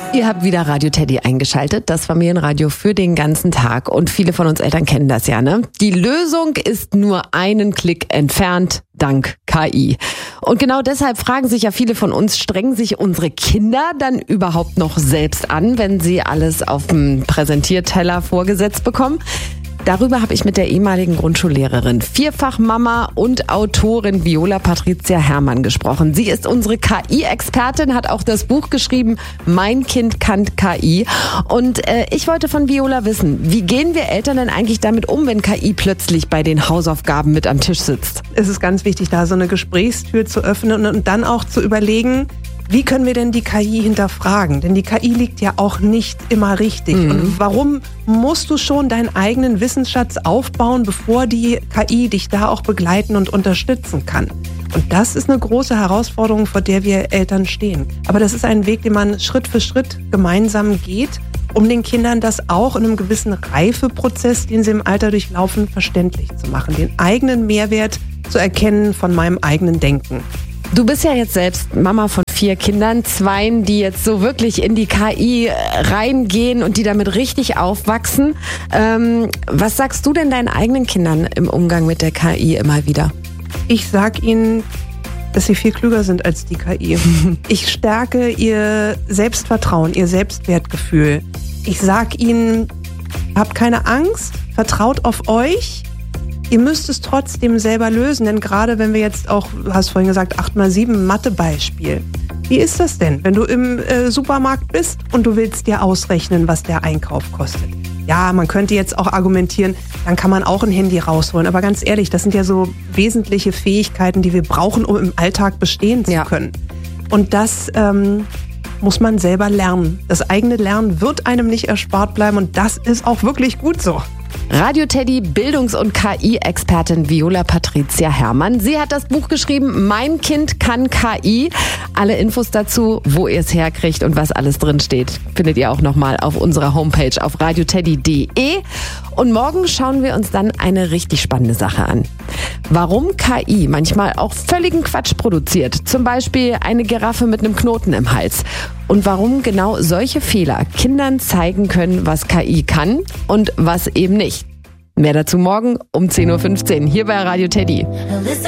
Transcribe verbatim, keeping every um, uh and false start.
Ihr habt wieder Radio Teddy eingeschaltet, das Familienradio für den ganzen Tag. Und viele von uns Eltern kennen das ja, ne? Die Lösung ist nur einen Klick entfernt, dank K I. Und genau deshalb fragen sich ja viele von uns, strengen sich unsere Kinder dann überhaupt noch selbst an, wenn sie alles auf dem Präsentierteller vorgesetzt bekommen? Darüber habe ich mit der ehemaligen Grundschullehrerin, Vierfachmama und Autorin Viola Patricia Herrmann gesprochen. Sie ist unsere K I-Expertin, hat auch das Buch geschrieben, Mein Kind kann K I. Und äh, ich wollte von Viola wissen, wie gehen wir Eltern denn eigentlich damit um, wenn K I plötzlich bei den Hausaufgaben mit am Tisch sitzt? Es ist ganz wichtig, da so eine Gesprächstür zu öffnen und dann auch zu überlegen, wie können wir denn die K I hinterfragen? Denn die K I liegt ja auch nicht immer richtig. Mhm. Und warum musst du schon deinen eigenen Wissensschatz aufbauen, bevor die K I dich da auch begleiten und unterstützen kann? Und das ist eine große Herausforderung, vor der wir Eltern stehen. Aber das ist ein Weg, den man Schritt für Schritt gemeinsam geht, um den Kindern das auch in einem gewissen Reifeprozess, den sie im Alter durchlaufen, verständlich zu machen. Den eigenen Mehrwert zu erkennen von meinem eigenen Denken. Du bist ja jetzt selbst Mama von vier Kindern, zweien, die jetzt so wirklich in die K I reingehen und die damit richtig aufwachsen. Ähm, was sagst du denn deinen eigenen Kindern im Umgang mit der K I immer wieder? Ich sag ihnen, dass sie viel klüger sind als die K I. Ich stärke ihr Selbstvertrauen, ihr Selbstwertgefühl. Ich sag ihnen, habt keine Angst, vertraut auf euch. Ihr müsst es trotzdem selber lösen, denn gerade wenn wir jetzt auch, du hast vorhin gesagt, acht mal sieben Mathe-Beispiel. Wie ist das denn, wenn du im äh, Supermarkt bist und du willst dir ausrechnen, was der Einkauf kostet? Ja, man könnte jetzt auch argumentieren, dann kann man auch ein Handy rausholen. Aber ganz ehrlich, das sind ja so wesentliche Fähigkeiten, die wir brauchen, um im Alltag bestehen zu können. Ja. Und das ähm, muss man selber lernen. Das eigene Lernen wird einem nicht erspart bleiben und das ist auch wirklich gut so. Radio Teddy, Bildungs- und K I-Expertin Viola Patricia Herrmann. Sie hat das Buch geschrieben, Mein Kind kann K I. Alle Infos dazu, wo ihr es herkriegt und was alles drin steht, findet ihr auch nochmal auf unserer Homepage auf radioteddy punkt de. Und morgen schauen wir uns dann eine richtig spannende Sache an. Warum K I manchmal auch völligen Quatsch produziert. Zum Beispiel eine Giraffe mit einem Knoten im Hals. Und warum genau solche Fehler Kindern zeigen können, was K I kann und was eben nicht. Mehr dazu morgen um zehn Uhr fünfzehn hier bei Radio Teddy.